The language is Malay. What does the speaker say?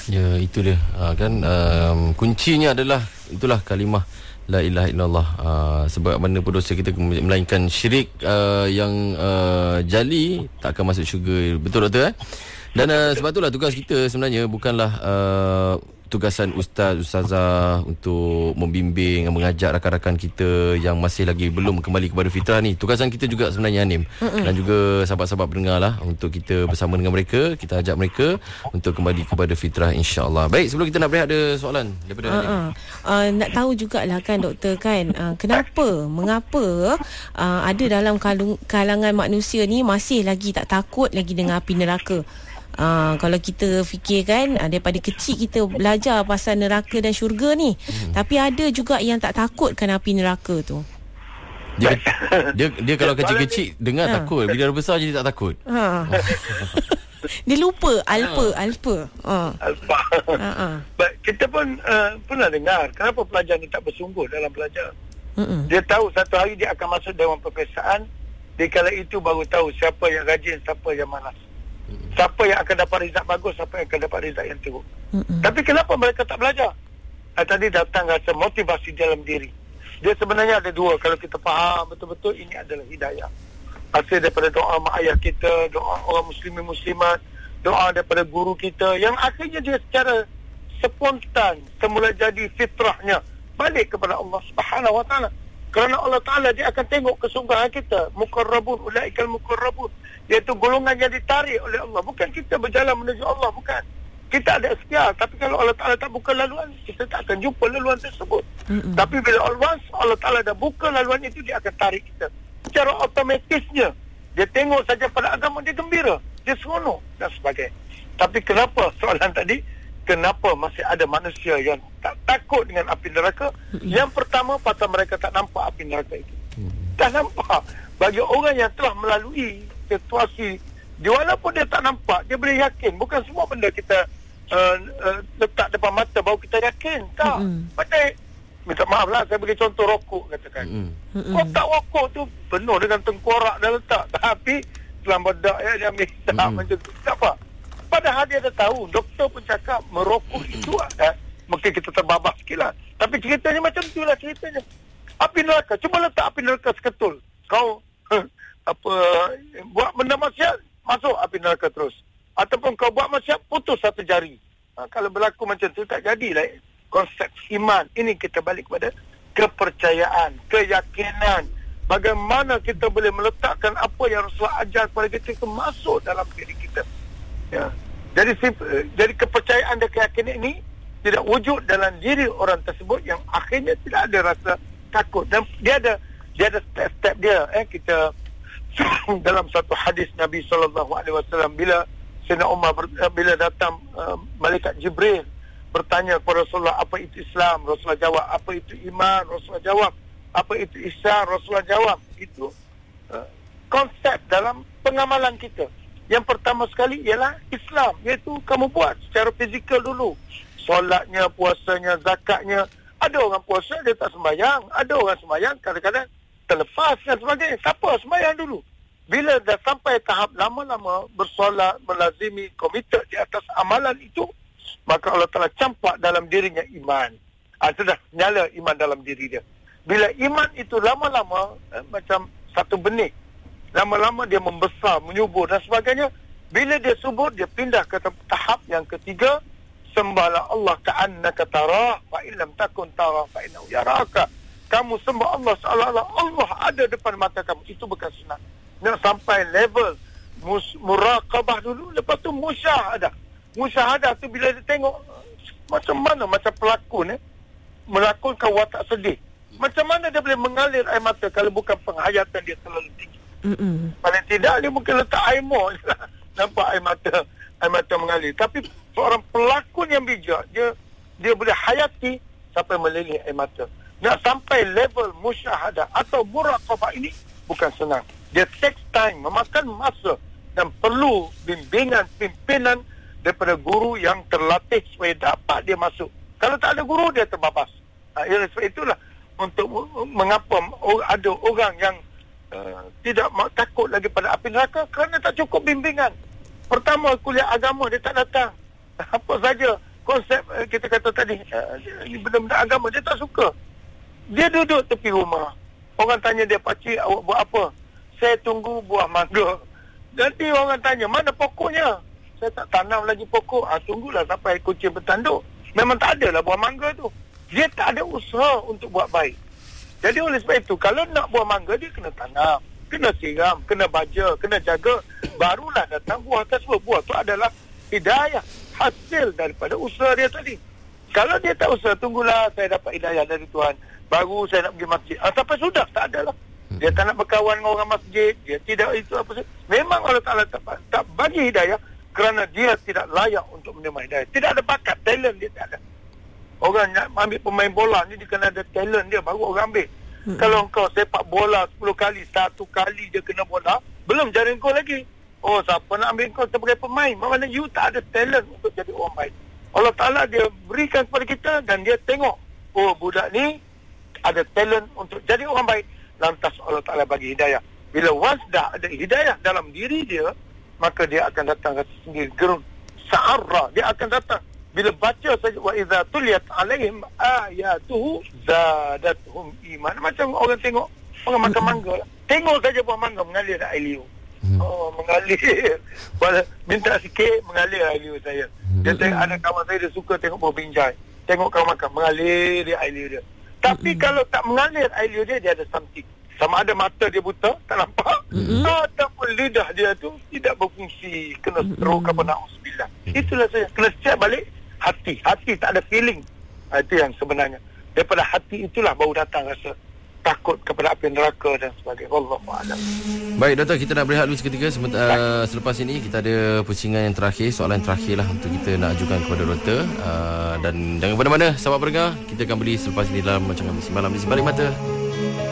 Ya, itu dia. Kuncinya adalah itulah kalimah la ilaha illallah. Sebab mana pun dosa kita melainkan syirik yang jali tak akan masuk syurga. Betul doktor? Dan sebab itulah tugas kita sebenarnya bukanlah tugasan ustazah untuk membimbing, mengajak rakan-rakan kita yang masih lagi belum kembali kepada fitrah ni. Tugasan kita juga sebenarnya Anim dan juga sahabat-sahabat pendengar lah, untuk kita bersama dengan mereka, kita ajak mereka untuk kembali kepada fitrah, insya-Allah. Baik, sebelum kita nak berehat, ada soalan daripada Anim. Nak tahu jugalah kan doktor kan, mengapa ada dalam kalangan manusia ni masih lagi tak takut lagi dengan api neraka. Kalau kita fikirkan daripada kecil kita belajar pasal neraka dan syurga ni, tapi ada juga yang tak takutkan api neraka tu. Dia kalau kecil-kecil dengar takut, bila dah besar jadi tak takut. Dia lupa alpa. Kita pun pernah dengar kenapa pelajar ni tak bersungguh dalam belajar. Dia tahu satu hari dia akan masuk Dewan Perpesaan. Di kala itu baru tahu siapa yang rajin, siapa yang malas, siapa yang akan dapat result bagus, siapa yang akan dapat result yang teruk. Tapi kenapa mereka tak belajar? Tadi datang rasa motivasi dalam diri. Dia sebenarnya ada dua. Kalau kita faham betul-betul, ini adalah hidayah, hasil daripada doa mak ayah kita, doa orang muslimin muslimat, doa daripada guru kita, yang akhirnya dia secara spontan semula jadi fitrahnya balik kepada Allah Subhanahu Wa Taala. Kerana Allah Ta'ala dia akan tengok kesungguhan kita. Muqarrabun, ulaikal muqarrabun, iaitu golongan yang ditarik oleh Allah. Bukan kita berjalan menuju Allah, bukan. Kita ada ikhtiar, tapi kalau Allah Ta'ala tak buka laluan, kita tak akan jumpa laluan tersebut. Tapi bila Allah Ta'ala dah buka laluan itu, dia akan tarik kita. Secara otomatisnya, dia tengok saja pada agama, dia gembira, dia seronok dan sebagainya. Tapi kenapa, soalan tadi, kenapa masih ada manusia yang tak takut dengan api neraka? Yang pertama, pasal mereka tak nampak api neraka itu. Tak nampak. Bagi orang yang telah melalui situasi, dia walaupun dia tak nampak, dia boleh yakin. Bukan semua benda kita letak depan mata baru kita yakin. Tak. Padahal, minta maaf lah, saya bagi contoh rokok katakan. Kotak rokok tu penuh dengan tengkorak dah letak. Tapi selang bedak dia ambil hisap macam tu. Tak apa. Padahal dia dah tahu, doktor pun cakap merokok itu mungkin kita terbabas sikit lah. Tapi ceritanya macam tu lah ceritanya. Api neraka, cuba letak api neraka seketul. Kau buat benda maksiat, masuk api neraka terus. Ataupun kau buat maksiat, putus satu jari. Kalau berlaku macam tu, tak jadilah konsep iman. Ini kita balik kepada kepercayaan, keyakinan. Bagaimana kita boleh meletakkan apa yang Rasulullah ajar kepada kita masuk dalam diri kita. Ya. Jadi kepercayaan dan keyakinan ini tidak wujud dalam diri orang tersebut, yang akhirnya tidak ada rasa takut. Dan dia ada step-step dia. Kita dalam satu hadis Nabi SAW, bila Sayyidina Umar bila datang malaikat Jibril bertanya kepada Rasulullah, apa itu Islam? Rasulullah jawab, apa itu iman? Rasulullah jawab, apa itu ihsan? Rasulullah jawab. Itu konsep dalam pengamalan kita. Yang pertama sekali ialah Islam, iaitu kamu buat secara fizikal dulu. Solatnya, puasanya, zakatnya. Ada orang puasa, dia tak sembahyang. Ada orang sembahyang, kadang-kadang terlepas dan sebagainya. Siapa sembahyang dulu? Bila dah sampai tahap lama-lama bersolat, melazimi, komited di atas amalan itu, maka Allah Ta'ala campak dalam dirinya iman. Sudah nyala iman dalam diri dia. Bila iman itu lama-lama macam satu benih, lama-lama dia membesar, menyubur dan sebagainya. Bila dia subur, dia pindah ke tahap yang ketiga. Sembahlah Allah ka'annaka tarah, fa illam takun tarah fa innahu yaraka. Kamu sembah Allah seolah-olah Allah ada depan mata kamu. Itu bukan senang. Nak sampai level muraqabah dulu, lepas tu musyahadah. Musyahadah tu bila dia tengok macam mana, macam pelakon melakonkan watak sedih. Macam mana dia boleh mengalir air mata kalau bukan penghayatan dia terlalu tinggi. Paling tidak dia mungkin letak air more nampak air mata mengalir. Tapi seorang pelakon yang bijak, dia boleh hayati sampai meleleh air mata. Nak sampai level musyahadah atau muraqabah ini bukan senang. Dia takes time, memakan masa, dan perlu bimbingan, pimpinan daripada guru yang terlatih supaya dapat dia masuk. Kalau tak ada guru, dia terbabas. Sebab itulah untuk mengapa ada orang yang tidak takut lagi pada api neraka, kerana tak cukup bimbingan. Pertama, kuliah agama dia tak datang. Apa saja konsep kita kata tadi, ini benda-benda agama dia tak suka. Dia duduk tepi rumah. Orang tanya dia, "Pakcik, awak buat apa?" "Saya tunggu buah mangga." Nanti orang tanya, "Mana pokoknya?" "Saya tak tanam lagi pokok." Tunggulah sampai kucing bertanduk. Memang tak ada lah buah mangga tu. Dia tak ada usaha untuk buat baik. Jadi oleh sebab itu, kalau nak buah mangga, dia kena tanam, kena siram, kena baja, kena jaga. Barulah datang buah tersebut. Buah tu adalah hidayah, hasil daripada usaha dia tadi. Kalau dia tak usaha, tunggulah saya dapat hidayah dari Tuhan, baru saya nak pergi masjid. Sampai sudah, tak ada lah. Dia tak nak berkawan dengan orang masjid, dia tidak itu apa. Memang Allah Ta'ala tak bagi hidayah kerana dia tidak layak untuk menerima hidayah. Tidak ada bakat, talent dia tak ada. Orang nak ambil pemain bola ni, dia kena ada talent dia, baru orang ambil. Kalau kau sepak bola 10 kali, 1 kali dia kena bola, belum jadi kau lagi. Siapa nak ambil kau sebagai pemain? Maksudnya you tak ada talent untuk jadi orang baik. Allah Ta'ala dia berikan kepada kita dan dia tengok, budak ni ada talent untuk jadi orang baik. Lantas Allah Ta'ala bagi hidayah. Bila once dah ada hidayah dalam diri dia, maka dia akan datang rasa sendiri gerun. Sa'arra, dia akan datang. Bila baca saja, wa idza tuliyat alaihim ayatuhu zadatuhum iman. Macam orang tengok orang makan mangga lah. Tengok saja buah mangga mengalir air liur. Mengalir. Minta sikit, mengalir air liur saya. Dia tengok, ada kawan saya dia suka tengok buah binjai. Tengok kawan makan, mengalir dia air liur dia. Tapi kalau tak mengalir air liur dia ada something. Sama ada mata dia buta, tak nampak, ataupun lidah dia tu tidak berfungsi, kena stroke apa na'udzubillah. Itulah saya. Kena check balik hati. Hati tak ada feeling. Itu yang sebenarnya. Daripada hati itulah baru datang rasa takut kepada api neraka dan sebagainya. Wallahu a'lam. Baik doktor, kita nak berehat dulu seketika. Selepas ini kita ada pusingan yang terakhir, soalan terakhir lah untuk kita nak ajukan kepada doktor. Dan jangan mana-mana sahabat pendengar, kita akan beli selepas ini dalam Macam Ambisi Malam di Sebalik Mata.